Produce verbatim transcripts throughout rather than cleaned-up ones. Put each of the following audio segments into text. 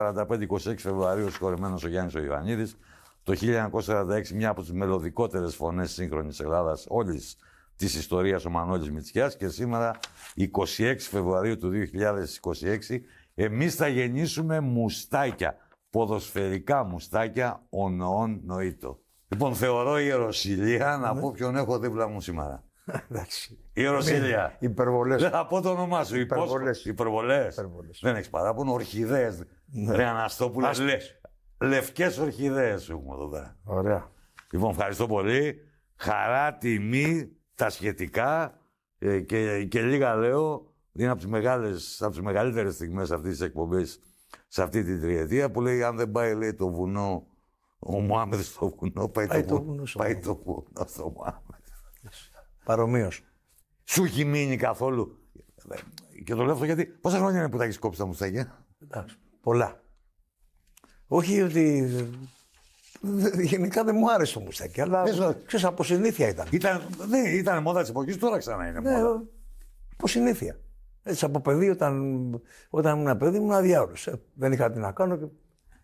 σαράντα πέντε είκοσι έξι Φεβρουαρίου συγχωρεμένος ο Γιάννης ο Ιωαννίδης. Το χίλια εννιακόσια σαράντα έξι μια από τις μελωδικότερες φωνές σύγχρονης Ελλάδας όλης της ιστορίας ο Μανώλης Μητσιάς και σήμερα είκοσι έξι Φεβρουαρίου του δύο χιλιάδες είκοσι έξι εμείς θα γεννήσουμε μουστάκια, ποδοσφαιρικά μουστάκια ο Νοών Νοήτο. Λοιπόν, θεωρώ ιεροσυλία να πω ποιον έχω δίπλα μου σήμερα. Εντάξει. Ιεροσυλία. Υπερβολές. Δεν θα πω το όνομά σου. Υπερβολές. Υπερβολές. Δεν έχεις παράπονο. Ορχιδέες. Ρε Αναστόπουλε. Λε, λευκές ορχιδέες σου έχουμε εδώ πέρα. Ωραία. Λοιπόν, ευχαριστώ πολύ. Χαρά, τιμή, τα σχετικά ε, και, και λίγα λέω. Είναι από τις, μεγάλες, από τις μεγαλύτερες στιγμές αυτής της εκπομπής σε αυτή την τριετία που λέει αν δεν πάει λέει, το βουνό ο Μωάμεθ στο βουνό, πάει, πάει το, βουνό, πάει το βουνό στο Μωάμεθ. Παρομοίως. Σου έχει μείνει καθόλου. Και το λέω αυτό γιατί. Πόσα χρόνια είναι που τα έχει κόψει τα μουστάκια? Εντάξει. Πολλά. Όχι ότι. Γενικά δεν μου άρεσε το μουστάκι, αλλά. Ξέρεις, από συνήθεια ήταν. Ήταν, ναι, ήταν μόδα τη εποχή, τώρα ξανά είναι ναι, μόδα. Από συνήθεια. Έτσι από παιδί, όταν, όταν ήμουν παιδί, ήμουν αδιάολος. Δεν είχα τι να κάνω. Και...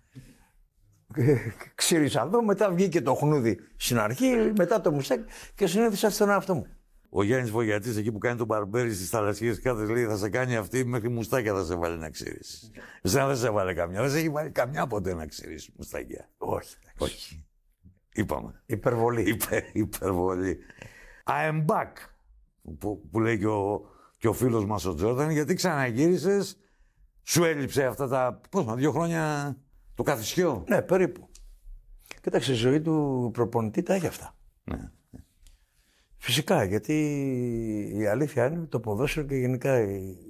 Ξύρισα εδώ, μετά βγήκε το χνούδι στην αρχή, μετά το μουστάκι και συνήθισα στον εαυτό μου. Ο Γιάννης Βογιατής, εκεί που κάνει τον μπαρμπέρι στις θαλασσίες κάτω, λέει θα σε κάνει αυτή μέχρι μουστάκια θα σε βάλει να ξύρισεις. Εσένα δεν σε βάλε καμιά, δεν σε έχει βάλει καμιά ποτέ να ξύρισεις μουστάκια. Όχι. Όχι. Είπαμε. Υπερβολή. Υπε, υπερβολή. I am back, που, που λέει και ο, και ο φίλος μας ο Τζόρνταν, γιατί ξαναγύρισες, σου έλειψε αυτά τα, πώς μα, δύο χρόνια το καθισιό. Ναι, περίπου. Κοίταξε, η ζωή του προπονητή τα έχει αυτά. Ναι. Φυσικά, γιατί η αλήθεια είναι το ποδόσφαιρο και γενικά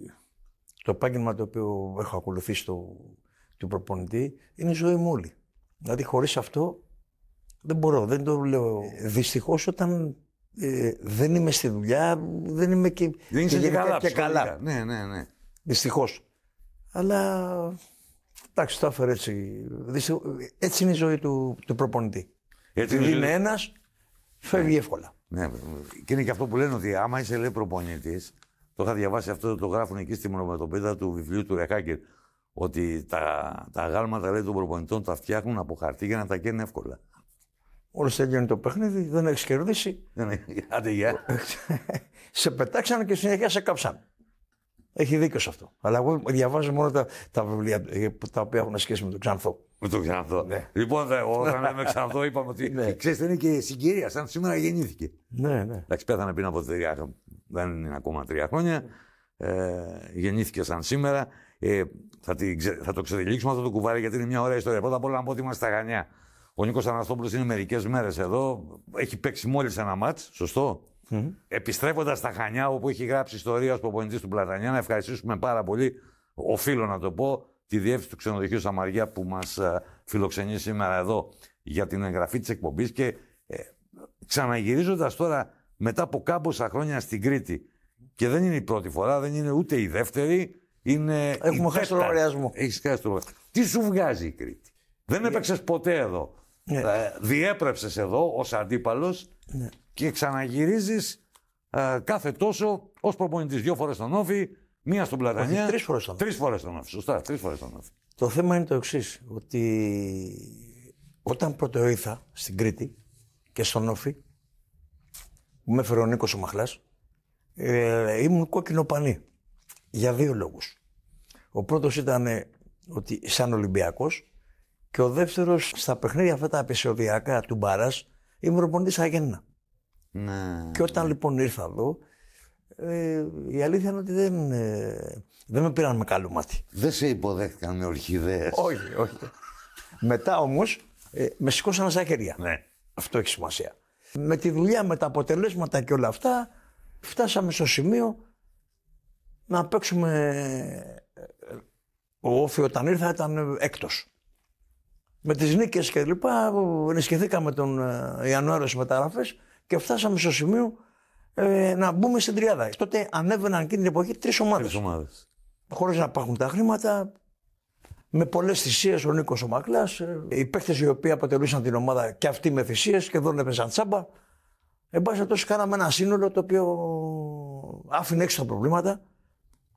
το επάγγελμα το οποίο έχω ακολουθήσει το, του προπονητή είναι η ζωή μου όλη. Δηλαδή, χωρίς αυτό δεν μπορώ, δεν το λέω. Δυστυχώς, όταν ε, δεν είμαι στη δουλειά, δεν είμαι και, δεν είσαι και, και καλά. Και καλά. Ναι, ναι, ναι. Δυστυχώς. Αλλά εντάξει, το έφερε έτσι. Δυστυχώς, έτσι είναι η ζωή του, του προπονητή. Έτσι είναι, είναι ένας, φεύγει ναι. εύκολα. Ναι, και είναι και αυτό που λένε ότι άμα είσαι λέει προπονητής, το είχα διαβάσει αυτό, το γράφουν εκεί στη μονομετωπίδα του βιβλίου του Ρεχάκερ, ότι τα, τα γάλματα λέει, των προπονητών τα φτιάχνουν από χαρτί για να τα καίνουν εύκολα. Όλος τελειώνει το παιχνίδι, δεν έχεις κερδίσει. Άντε γεια. Σε πετάξανε και συνέχεια σε κάψαν. Έχει δίκιο σε αυτό. Αλλά εγώ διαβάζω μόνο τα, τα βιβλία τα οποία έχουν σχέση με τον Ξανθό. Με τον Ξανθό. Ναι. Λοιπόν, όταν λέμε Ξανθό, είπαμε ότι. Ναι. Ξέρετε, είναι και συγκυρία, σαν σήμερα γεννήθηκε. Ναι, ναι. Εντάξει, πέθανε πριν από τρία χρόνια. Δεν είναι ακόμα τρία χρόνια. Ε, γεννήθηκε σαν σήμερα. Ε, θα, τη, θα το ξεδιλήξουμε αυτό το κουβάρι γιατί είναι μια ωραία ιστορία. Πρώτα απ' όλα να πω ότι είμαστε στα Χανιά. Ο Νίκος Αναστόπουλος είναι μερικές μέρες εδώ. Έχει παίξει μόλις ένα μάτς, σωστό. Mm-hmm. Επιστρέφοντας στα Χανιά, όπου έχει γράψει ιστορία ως προπονητής του Πλατανιά, να ευχαριστήσουμε πάρα πολύ, οφείλω να το πω, τη διεύθυνση του ξενοδοχείου Σαμαριά που μας uh, φιλοξενεί σήμερα εδώ για την εγγραφή της εκπομπής. Και ε, ξαναγυρίζοντας τώρα μετά από κάμποσα χρόνια στην Κρήτη, και δεν είναι η πρώτη φορά, δεν είναι ούτε η δεύτερη, είναι. Έχουμε χάσει τον λογαριασμό. Έχεις χάσει τον λογαριασμό. Τι σου βγάζει η Κρήτη? Δεν yeah. έπαιξες ποτέ εδώ. Yeah. Ε, διέπρεψες εδώ ως αντίπαλος. Yeah. Και ξαναγυρίζεις ε, κάθε τόσο ως προπονητής. Δύο φορές στον Όφη, μία στον Πλατανιά. Όχι, τρεις φορές στον Όφη. Τρεις φορές στον Όφη. Σωστά, τρεις φορές στον Όφη. Το θέμα είναι το εξής. Ότι όταν πρώτο ήρθα στην Κρήτη και στον Όφη, που με έφερε ο Νίκος ο Μαχλάς, ε, ήμουν κόκκινο πανί. Για δύο λόγους. Ο πρώτος ήταν ότι σαν Ολυμπιακός και ο δεύτερος στα παιχνίδια αυτά τα επεισοδιακά του Μπαράς ήμουν προπονητής Αγένα. Ναι. Και όταν λοιπόν ήρθα εδώ, ε, η αλήθεια είναι ότι δεν, ε, δεν με πήραν με καλό μάτι. Δεν σε υποδέχτηκαν με ορχιδέες. Όχι, όχι. Μετά όμως ε, με σηκώσαν στα χέρια. Ναι. Αυτό έχει σημασία. Με τη δουλειά, με τα αποτελέσματα και όλα αυτά, φτάσαμε στο σημείο να παίξουμε. Ο Όφη όταν ήρθα ήταν έκτος. Με τις νίκες και λοιπά, ενισχυθήκαμε τον Ιανουάριο στις μεταγραφές και φτάσαμε στο σημείο ε, να μπούμε στην τριάδα. Τότε ανέβαιναν εκείνη την εποχή τρεις ομάδες. Τρεις ομάδες. Χωρίς να υπάρχουν τα χρήματα, με πολλές θυσίες ο Νίκος ο Μακλάς, οι παίκτες οι οποίοι αποτελούσαν την ομάδα και αυτοί με θυσίες και εδώ έπαιζαν τσάμπα. Εν πάση περιπτώσει, κάναμε ένα σύνολο το οποίο άφηνε έξω τα προβλήματα.